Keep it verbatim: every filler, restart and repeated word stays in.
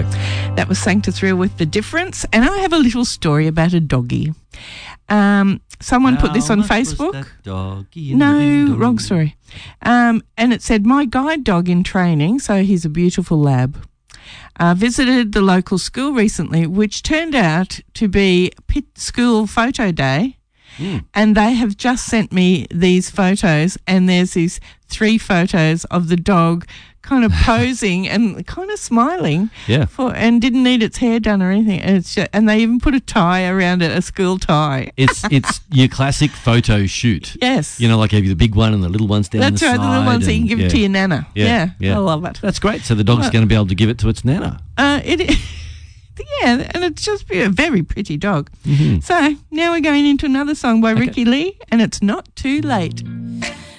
That was Sancta Thrill with The Difference. And I have a little story about a doggy. Um, someone How put this on much was Facebook. that doggy in No, the ding-dong? wrong story. Um, and it said, my guide dog in training, so he's a beautiful lab, uh, visited the local school recently, which turned out to be Pitt School Photo Day. Mm. And they have just sent me these photos, and there's these three photos of the dog kind of posing and kind of smiling. Yeah. For, and didn't need its hair done or anything. And, it's just, and they even put a tie around it, a school tie. It's it's your classic photo shoot. Yes. You know, like have you the big one and the little ones down That's the right, side. the little ones that you can and- give yeah. it to your nana. Yeah, Yeah, yeah. I love it. That's great. So the dog's Well- going to be able to give it to its nana. Uh, it Yeah, and it's just be a very pretty dog. Mm-hmm. So now we're going into another song by Ricky Lee, and it's Not Too Late.